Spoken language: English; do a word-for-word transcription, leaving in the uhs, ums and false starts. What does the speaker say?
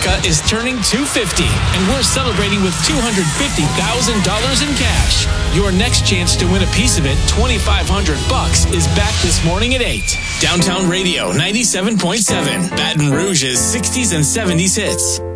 America is turning two hundred fifty, and we're celebrating with two hundred fifty thousand dollars in cash. Your next chance to win a piece of it, twenty-five hundred bucks, is back this morning at eight. Downtown Radio ninety-seven point seven, Baton Rouge's sixties and seventies hits.